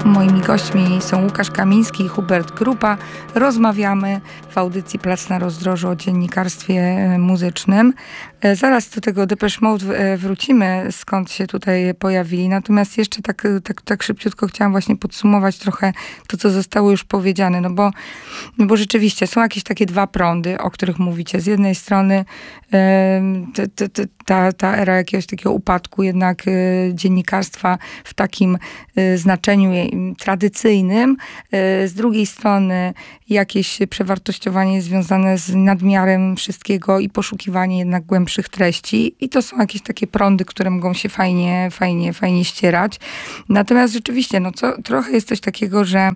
Moimi gośćmi są Łukasz Kamiński i Hubert Grupa. Rozmawiamy w audycji Plac na Rozdrożu o dziennikarstwie muzycznym. Zaraz do tego Depeche Mode wrócimy, skąd się tutaj pojawili. Natomiast jeszcze tak szybciutko chciałam właśnie podsumować trochę to, co zostało już powiedziane. No bo rzeczywiście są jakieś takie dwa prądy, o których mówicie. Z jednej strony ta era jakiegoś takiego upadku jednak dziennikarstwa w takim znaczeniu tradycyjnym. Z drugiej strony jakieś przewartościowanie związane z nadmiarem wszystkiego i poszukiwanie jednak głębszych treści. I to są jakieś takie prądy, które mogą się fajnie ścierać. Natomiast rzeczywiście, trochę jest coś takiego, że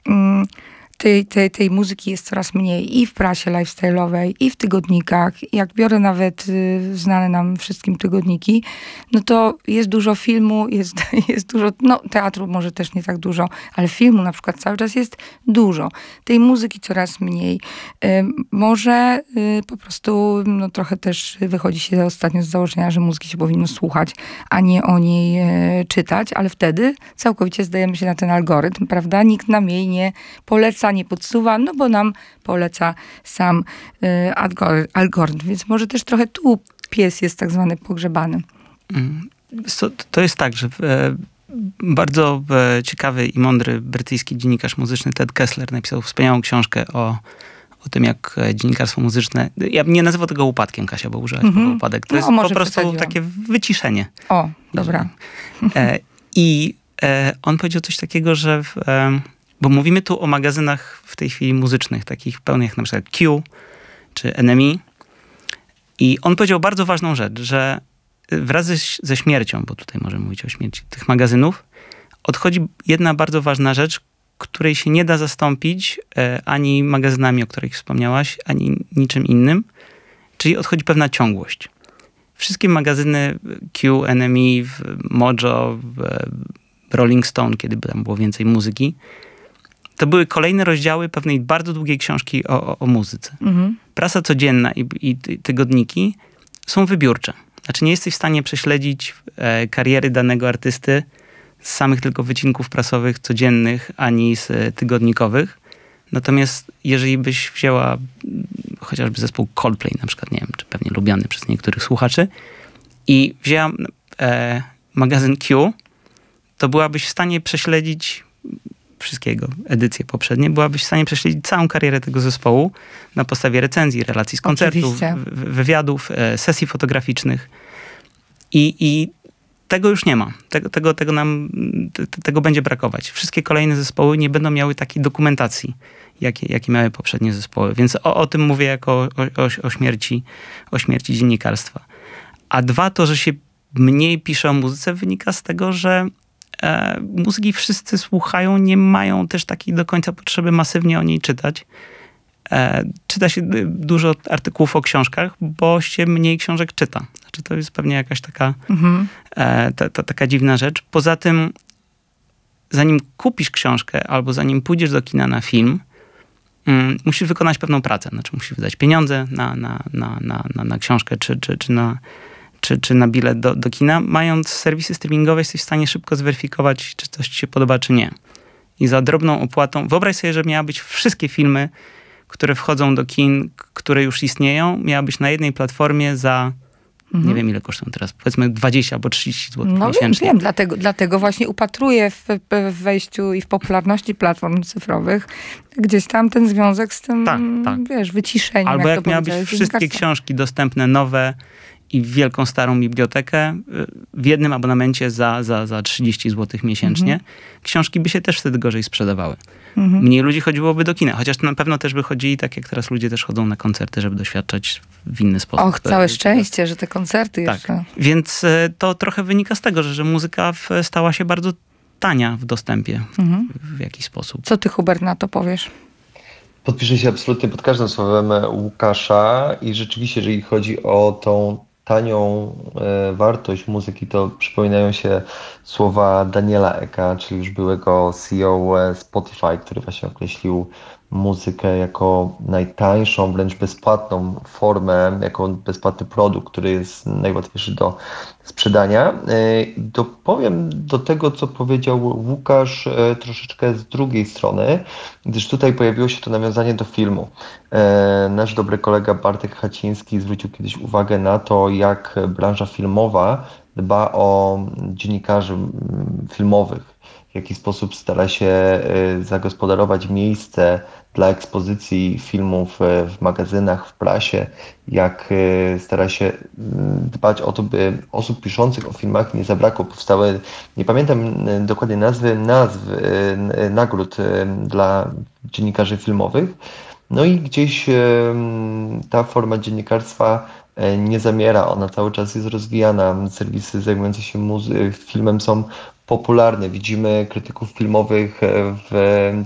tej muzyki jest coraz mniej i w prasie lifestyle'owej, i w tygodnikach. Jak biorę nawet znane nam wszystkim tygodniki, no to jest dużo filmu, jest dużo, teatru może też nie tak dużo, ale filmu na przykład cały czas jest dużo. Tej muzyki coraz mniej. Może po prostu trochę też wychodzi się ostatnio z założenia, że muzyki się powinno słuchać, a nie o niej czytać, ale wtedy całkowicie zdajemy się na ten algorytm, prawda? Nikt nam jej nie poleca, nie podsuwa, bo nam poleca sam algorytm. Więc może też trochę tu pies jest tak zwany pogrzebany. To jest tak, że bardzo ciekawy i mądry brytyjski dziennikarz muzyczny Ted Kessler napisał wspaniałą książkę o tym, jak dziennikarstwo muzyczne... Ja nie nazywał tego upadkiem, Kasia, bo użyłaś słowa upadek. To jest po prostu takie wyciszenie. O, dobra. I on powiedział coś takiego, że... Bo mówimy tu o magazynach w tej chwili muzycznych, takich pełnych jak na przykład Q czy NME. I on powiedział bardzo ważną rzecz, że wraz ze śmiercią, bo tutaj możemy mówić o śmierci tych magazynów, odchodzi jedna bardzo ważna rzecz, której się nie da zastąpić ani magazynami, o których wspomniałaś, ani niczym innym, czyli odchodzi pewna ciągłość. Wszystkie magazyny Q, NME, Mojo, Rolling Stone, kiedy tam było więcej muzyki, to były kolejne rozdziały pewnej bardzo długiej książki o muzyce. Prasa codzienna i tygodniki są wybiórcze. Znaczy nie jesteś w stanie prześledzić kariery danego artysty z samych tylko wycinków prasowych codziennych, ani z tygodnikowych. Natomiast jeżeli byś wzięła chociażby zespół Coldplay, na przykład, nie wiem, czy pewnie lubiany przez niektórych słuchaczy, i wzięła magazyn Q, to byłabyś w stanie prześledzić wszystkiego, edycje poprzednie, byłabyś w stanie prześledzić całą karierę tego zespołu na podstawie recenzji, relacji z koncertów, wywiadów, sesji fotograficznych. I tego już nie ma. Tego będzie brakować. Wszystkie kolejne zespoły nie będą miały takiej dokumentacji, jakie miały poprzednie zespoły. Więc o tym mówię jako o śmierci dziennikarstwa. A dwa, to, że się mniej pisze o muzyce, wynika z tego, że muzyki wszyscy słuchają, nie mają też takiej do końca potrzeby masywnie o niej czytać. Czyta się dużo artykułów o książkach, bo się mniej książek czyta. Znaczy to jest pewnie jakaś taka dziwna rzecz. Poza tym, zanim kupisz książkę albo zanim pójdziesz do kina na film, musisz wykonać pewną pracę. Znaczy musisz wydać pieniądze na książkę czy na bilet do kina. Mając serwisy streamingowe, jesteś w stanie szybko zweryfikować, czy coś ci się podoba, czy nie. I za drobną opłatą... Wyobraź sobie, że miały być wszystkie filmy, które wchodzą do kin, które już istnieją, miały być na jednej platformie za... Nie wiem, ile kosztują teraz. Powiedzmy 20 albo 30 zł miesięcznie. Wiem, dlatego właśnie upatruję w wejściu i w popularności platform cyfrowych gdzieś tam ten związek z tym, wiesz, wyciszeniem. Albo jak miały być wszystkie książki dostępne, nowe i w wielką starą bibliotekę w jednym abonamencie za 30 zł miesięcznie, książki by się też wtedy gorzej sprzedawały. Mniej ludzi chodziłoby do kina. Chociaż na pewno też by chodzili, tak jak teraz ludzie też chodzą na koncerty, żeby doświadczać w inny sposób. Och, całe szczęście, że te koncerty jeszcze. Tak. Więc to trochę wynika z tego, że muzyka stała się bardzo tania w dostępie w jakiś sposób. Co ty, Hubert, na to powiesz? Podpiszę się absolutnie pod każdym słowem Łukasza i rzeczywiście, jeżeli chodzi o tą tanią wartość muzyki, to przypominają się słowa Daniela Eka, czyli już byłego CEO Spotify, który właśnie określił muzykę jako najtańszą, wręcz bezpłatną formę, jako bezpłatny produkt, który jest najłatwiejszy do sprzedania. Dopowiem do tego, co powiedział Łukasz, troszeczkę z drugiej strony, gdyż tutaj pojawiło się to nawiązanie do filmu. Nasz dobry kolega Bartek Haciński zwrócił kiedyś uwagę na to, jak branża filmowa dba o dziennikarzy filmowych, w jaki sposób stara się zagospodarować miejsce dla ekspozycji filmów w magazynach, w prasie, jak stara się dbać o to, by osób piszących o filmach nie zabrakło. Powstały, nie pamiętam dokładnie nazw nagród dla dziennikarzy filmowych. No i gdzieś ta forma dziennikarstwa nie zamiera, ona cały czas jest rozwijana. Serwisy zajmujące się filmem są popularne. Widzimy krytyków filmowych w